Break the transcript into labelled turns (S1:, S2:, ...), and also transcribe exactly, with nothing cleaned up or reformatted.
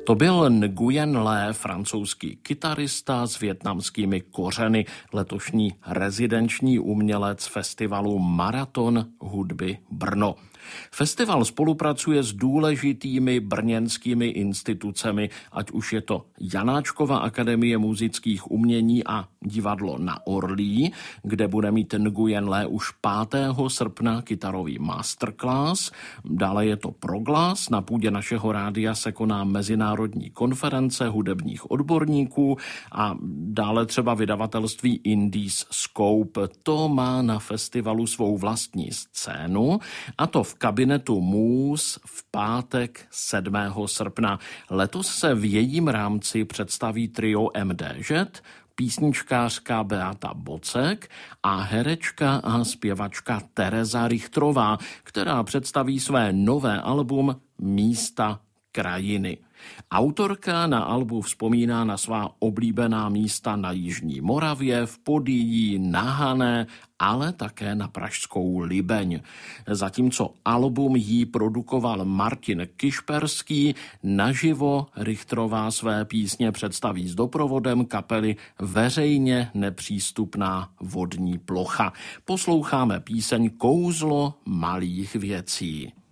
S1: To byl Nguyen Le, francouzský kytarista s vietnamskými kořeny, letošní rezidenční umělec festivalu Maraton hudby Brno. Festival spolupracuje s důležitými brněnskými institucemi, ať už je to Janáčkova akademie múzických umění a divadlo Na Orlí, kde bude mít Nguyen Le už pátého srpna kytarový masterclass. Dále je to Proglas, na půdě našeho rádia se koná mezinárodní konference hudebních odborníků a dále třeba vydavatelství Indies Scope. To má na festivalu svou vlastní scénu, a to v kabinetu Můz v pátek sedmého srpna. Letos se v jejím rámci představí trio M D Ž, písničkářka Beata Bocek a herečka a zpěvačka Tereza Richtrová, která představí své nové album Místa krajiny. Autorka na albu vzpomíná na svá oblíbená místa na Jižní Moravě, v Podyjí, na Hané, ale také na pražskou Libeň. Zatímco album jí produkoval Martin Kišperský, naživo Richtrová své písně představí s doprovodem kapely Veřejně nepřístupná vodní plocha. Posloucháme píseň Kouzlo malých věcí.